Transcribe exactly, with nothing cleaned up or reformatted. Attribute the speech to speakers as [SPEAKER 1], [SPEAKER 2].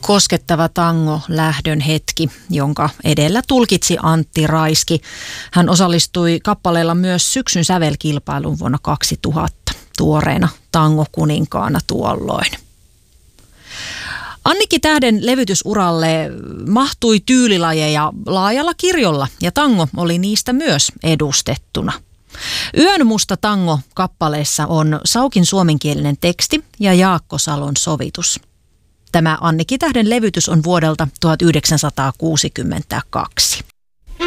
[SPEAKER 1] Koskettava tango, lähdön hetki, jonka edellä tulkitsi Antti Raiski. Hän osallistui kappaleella myös syksyn sävelkilpailuun vuonna kaksituhatta, tuoreena tangokuninkaana tuolloin. Annikki Tähden levytysuralle mahtui tyylilajeja laajalla kirjolla ja tango oli niistä myös edustettuna. Yön musta tango kappaleessa on Saukin suomenkielinen teksti ja Jaakko Salon sovitus. Tämä Annikki Tähden levytys on vuodelta tuhatyhdeksänsataakuusikymmentäkaksi.